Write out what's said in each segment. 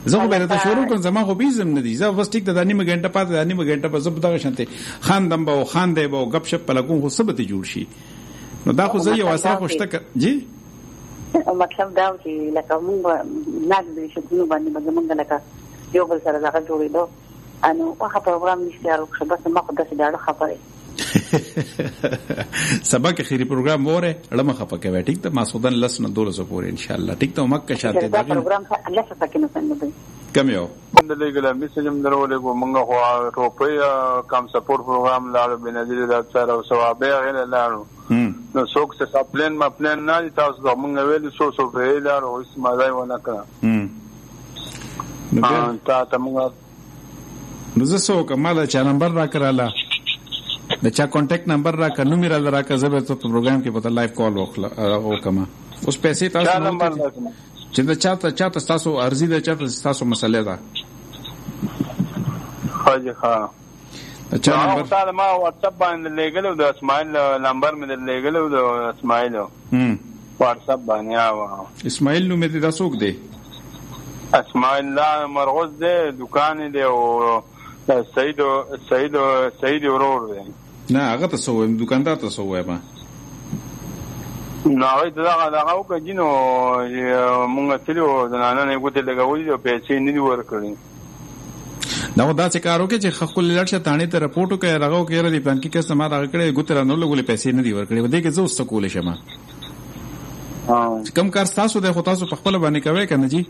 زه خو به ته شروع کوم زما خو بیزم نه دي زه بس ټیک د نیمه غنټه پاتې د نیمه غنټه په زب دغه شانته خاندم به خاندې به غب شپ په لګون خو سبت جوړ شي نو دا خو زه یو اسره خوشته جی مطلب دا چې لکه موږ نه د شګونو باندې موږ لکه یو بل سره راغلی جوړېدو انو واخه پروګرام نشته یارو خو بس ما خو داسې ډاډه خبره سبق خيري پروګرام وره لمه خپه کوي ټیک ته مسعودن لسنه 200 پورې ان شاء الله ټیک ته مکه شاته دا پروګرام الله څخه کې نه سند کم یو د لیګل میسجم درولې کو منغه خو روپې کم سپورټ پروګرام لاړو بنظیر د سره او ثوابه غیر لاړو نو څوک څه پلان ما پلان نه تاسو د منغه ویل څو په لاړو اسمه ځای ونه کړ نو تا منغه نو زه څوک مالا چا نمبر را کراله د چا کانټیکټ نمبر را کنو میرا را کا زبر ته پروګرام کې پته لایو کال او کما اوس پیسې تاسو نو چې دا چاته تاسو ارزي دا چاته تاسو مسله ده حاجی ها چا نمبر تاسو ما واتس اپ باندې لګلو د اسماعیل نمبر مې لګلو د اسماعیل واتس اپ باندې آو اسماعیل نو مې دا څوک دی اسماعیل لا مرغوز دی دکان دی او سعید ورور دی نه هغه ته سوې دکاندار ته سوې ما نو هغه دا او کجینو مونږ تلو د نن یو ته لګولې او پیسې نه دی ورکړي نو دا څه کارو کې چې خپل لړشه تانه ته رپورټ کوي راغو کې ردی بانکي کې سم راغ کړي ګوتره نو لګولې پیسې نه دی ورکړي ودې کې زو سکول شمه کم کار تاسو د خو تاسو په خپل باندې کوي کنه جی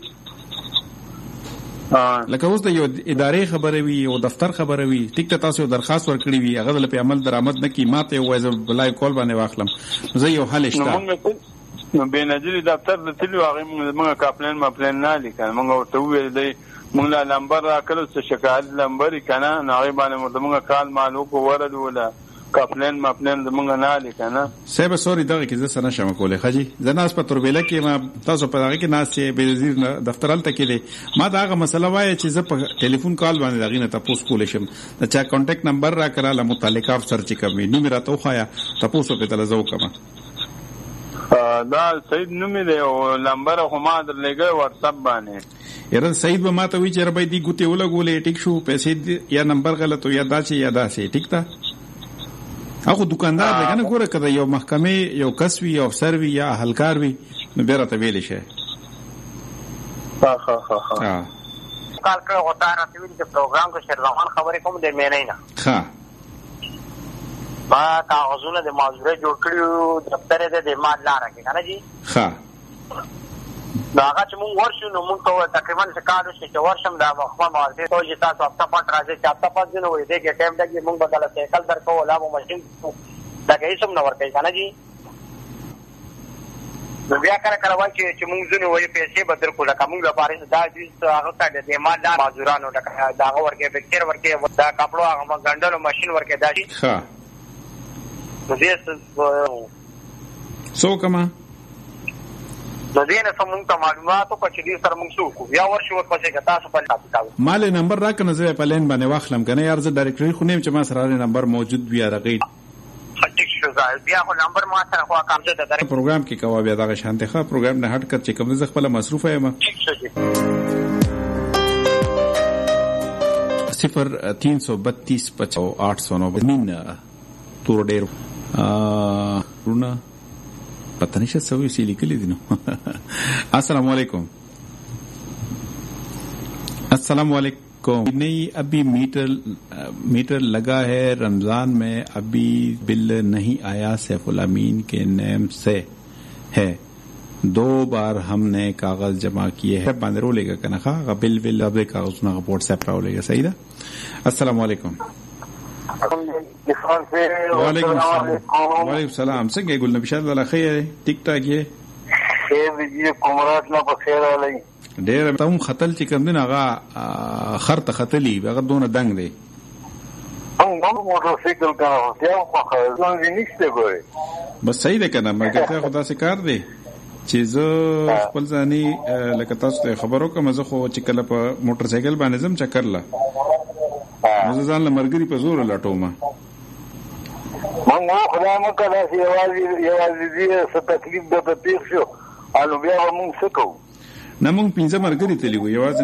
لکه اوس د یو ادارې خبره وي او دفتر خبره وي ټیک ته تاسو درخواست ورکړی وي هغه د په عمل درآمد نه کی ماته وایي بلای کول باندې واخلم زه یو حل شته نو به نجری دفتر د تلو هغه موږ کاپلان ما پلان نه لیکل موږ ورته ویل دی موږ لا نمبر راکړو چې شکایت نمبر کنه نه غي باندې موږ کال مالو کو ورل ولا کاپلان ما پلان موږ نه لیکنه سبه سوري دغه کې زه سره شم کولې خجی زناس په تربیله کې ما تاسو په دغه کې ناس چې به وزیر دفترال ته کې ما داغه مسله وایي چې زه په ټلیفون کال باندې دغه نه تاسو کولې شم دا چا کانټیکټ نمبر را کړه متعلقه افسر چې کوي نو میرا ته خوایا تاسو په تلزو کما دا سید نومي دی او نمبر خو ما درلګه واتس اپ باندې یره سید به ما ته وی چې ربې دی ګوتې ولګولې ټیک شو پیسې یا نمبر غلط یا دا چې یا دا چې ټیک تا هغه دکاندار دی کنه ګوره کده یو محکمه یو کسوی یو افسر وی یا اهلکار وی نو بیره ته ویل شي ها کال کړه وتا راته ویل چې پروګرام کو شرلمان خبرې کوم د مې نه ها ما کاغذونه د معذوره جوړ کړیو دفتر د مال لاره کې کنه جی ها دا هغه چې مونږ ورشو نو مونږ ته تقریبا څه کار وشي چې ورشم دا مخه مارته ته چې تاسو هفته پټ راځي چې هفته پټ دینه وې دې کې ټایم دګي مونږ بدل سایکل درکو ولا مو ماشين دا کې هیڅ نه ورکړي کنه جی نو بیا کړه وای چې مونږ زونه وې پیسې بدل کوله کوم لپاره دا چې هغه ته د مال لار مزدورانو دا ورکه پکچر ورکه دا کپړو هغه ګندلو ماشين ورکه دا شي ها نو دې سو کما د دې نه سمون ته معلوماتو په چې دې سره موږ شو بیا ورشو ورپسې که تاسو په تاسو مال نمبر راکنه زه په لین باندې واخلم کنه یار زه ډایرکټری خو نیم چې ما سره نمبر موجود وي راغی ټیک شو بیا خو نمبر ما سره خو کام څه د پروګرام کې کوه بیا دا شانته ښه پروګرام نه هټ کړ چې کوم زه خپل مصروف یم ټیک شو جی 0332 5809 مين تور ډیر رونا پتہ نشه سوي سي لیکلي دي نو السلام علیکم السلام علیکم نہیں ابھی میٹر لگا ہے رمضان میں ابھی بل نہیں آیا سیف الامین کے نیم سے ہے 2 بار ہم نے کاغذ جمع کیے ہیں باندې رولېګه کنه ښه بل اب کاغذونه واٹس ایپ راولېګه صحیح ده السلام علیکم وعلیکم السلام څنګه ګل نبی شاد الله خیر ټیک ټاک یې خیر دې کومرات نه په خیر علي ډېر تم خطل چې کوم دین هغه خرته خطلی هغه دونه دنګ دی نو موټر سایکل کا هوتیا خو ځان نشته ګوري بس صحیح ده کنه مګر خدا سے کار دی چې زه خپل ځاني لکه تاسو ته خبرو کوم زه خو چې کله په موټر سایکل باندې زم چکر لا زه ځان لمرګري په زور لاټوم مونږ خدای مو کله چې یوازې دې څه تکلیف د پیښ شو الو بیا مونږ څه کوو نه مونږ 15 مرګري تللی و یوازې